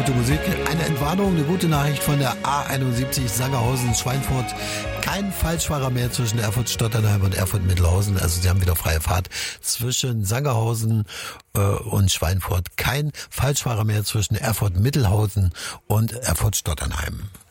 gute Musik. Eine Entwarnung, eine gute Nachricht von der A71 Sangerhausen-Schweinfurt. Kein Falschfahrer mehr zwischen Erfurt-Stotternheim und Erfurt-Mittelhausen. Also sie haben wieder freie Fahrt zwischen Sangerhausen und Schweinfurt. Kein Falschfahrer mehr zwischen Erfurt-Mittelhausen und Erfurt-Stotternheim.